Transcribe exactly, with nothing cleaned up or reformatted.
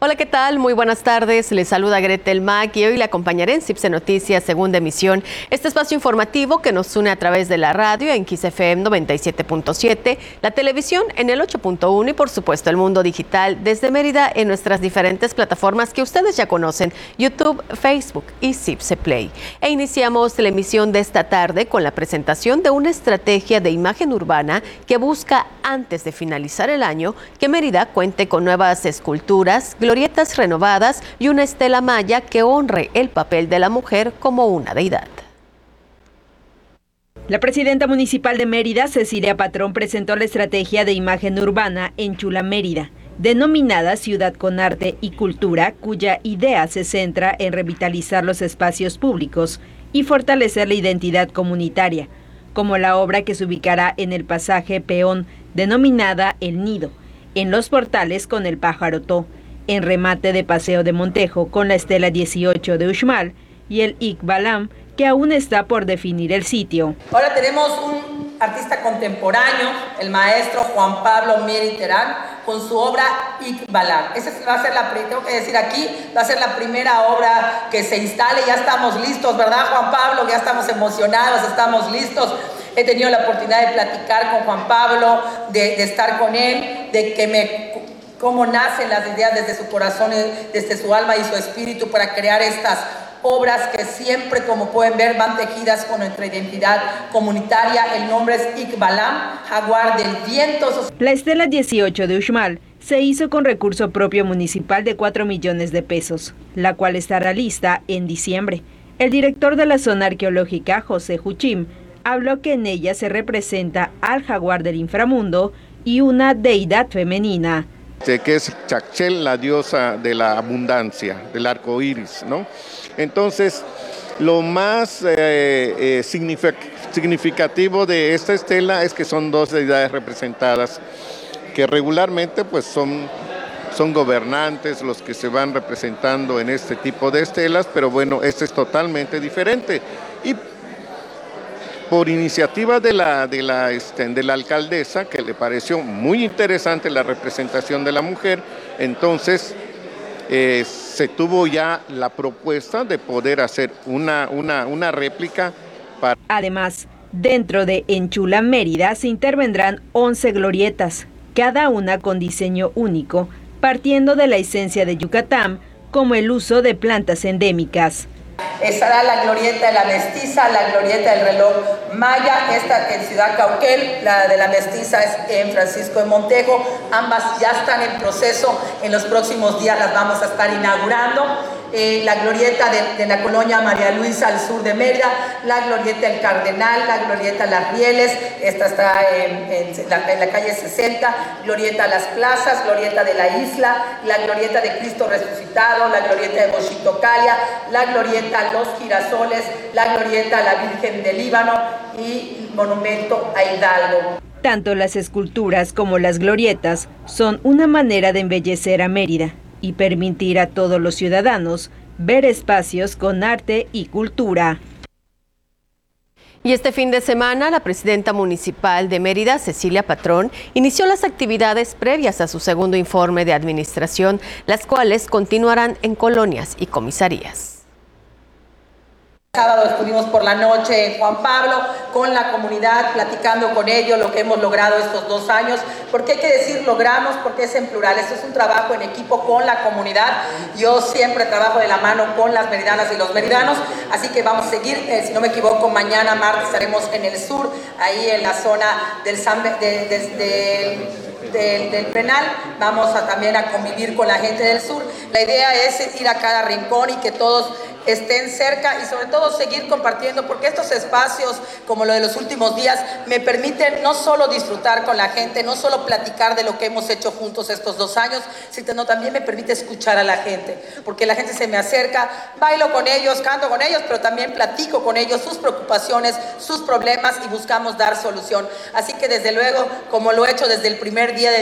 Hola, ¿qué tal? Muy buenas tardes. Les saluda Gretel Mac y hoy le acompañaré en CIPSE Noticias, segunda emisión. Este espacio informativo que nos une a través de la radio en Kiss F M noventa y siete punto siete, la televisión en el ocho punto uno y por supuesto el mundo digital desde Mérida en nuestras diferentes plataformas que ustedes ya conocen, YouTube, Facebook y CIPSE Play. E iniciamos la emisión de esta tarde con la presentación de una estrategia de imagen urbana que busca, antes de finalizar el año, que Mérida cuente con nuevas esculturas, glorietas renovadas y una estela maya que honre el papel de la mujer como una deidad. La presidenta municipal de Mérida, Cecilia Patrón, presentó la estrategia de imagen urbana Enchula Mérida, denominada Ciudad con Arte y Cultura, cuya idea se centra en revitalizar los espacios públicos y fortalecer la identidad comunitaria, como la obra que se ubicará en el pasaje peón, denominada El Nido, en los portales con el pájaro tó, en remate de Paseo de Montejo con la estela dieciocho de Uxmal y el Ikbalam, que aún está por definir el sitio. Ahora tenemos un artista contemporáneo, el maestro Juan Pablo Mieri Terán, con su obra Ikbalam. Esa va a ser la, tengo que decir aquí, va a ser la primera obra que se instale. Ya estamos listos, ¿verdad, Juan Pablo? Ya estamos emocionados, estamos listos. He tenido la oportunidad de platicar con Juan Pablo, de, de estar con él, de que me... cómo nacen las ideas desde su corazón, desde su alma y su espíritu para crear estas obras que siempre, como pueden ver, van tejidas con nuestra identidad comunitaria. El nombre es Ikbalam, jaguar del viento. La estela dieciocho de Uxmal se hizo con recurso propio municipal de cuatro millones de pesos, la cual estará lista en diciembre. El director de la zona arqueológica, José Juchim, habló que en ella se representa al jaguar del inframundo y una deidad femenina, que es Chakchel, la diosa de la abundancia, del arco iris, ¿no? Entonces, lo más eh, eh, significativo de esta estela es que son dos deidades representadas, que regularmente pues son, son gobernantes los que se van representando en este tipo de estelas, pero bueno, este es totalmente diferente. Y por iniciativa de la, de, la, este, de la alcaldesa, que le pareció muy interesante la representación de la mujer, entonces eh, se tuvo ya la propuesta de poder hacer una, una, una réplica. Para... Además, dentro de Enchula Mérida se intervendrán once glorietas, cada una con diseño único, partiendo de la esencia de Yucatán, como el uso de plantas endémicas. Estará la glorieta de la mestiza, la glorieta del reloj maya, esta en Ciudad Cauquel, la de la mestiza es en Francisco de Montejo. Ambas ya están en proceso, en los próximos días las vamos a estar inaugurando. Eh, la glorieta de, de la colonia María Luisa al sur de Mérida, la glorieta del Cardenal, la glorieta Las Rieles, esta está en, en, la, en la calle sesenta, glorieta Las Plazas, glorieta de la Isla, la glorieta de Cristo Resucitado, la glorieta de Bochitocalia, la glorieta Los Girasoles, la glorieta La Virgen del Líbano y el monumento a Hidalgo. Tanto las esculturas como las glorietas son una manera de embellecer a Mérida y permitir a todos los ciudadanos ver espacios con arte y cultura. Y este fin de semana, la presidenta municipal de Mérida, Cecilia Patrón, inició las actividades previas a su segundo informe de administración, las cuales continuarán en colonias y comisarías. Sábado estuvimos por la noche en Juan Pablo con la comunidad, platicando con ellos lo que hemos logrado estos dos años. ¿Por qué hay que decir logramos? Porque es en plural. Esto es un trabajo en equipo con la comunidad. Yo siempre trabajo de la mano con las meridanas y los meridanos, así que vamos a seguir. Eh, si no me equivoco, mañana martes estaremos en el sur, ahí en la zona del San, de, de, de, Del, del penal. Vamos a también a convivir con la gente del sur. La idea es ir a cada rincón y que todos estén cerca y sobre todo seguir compartiendo, porque estos espacios como lo de los últimos días me permiten no solo disfrutar con la gente, no solo platicar de lo que hemos hecho juntos estos dos años, sino también me permite escuchar a la gente, porque la gente se me acerca, bailo con ellos, canto con ellos, pero también platico con ellos sus preocupaciones, sus problemas y buscamos dar solución. Así que desde luego, como lo he hecho desde el primer día de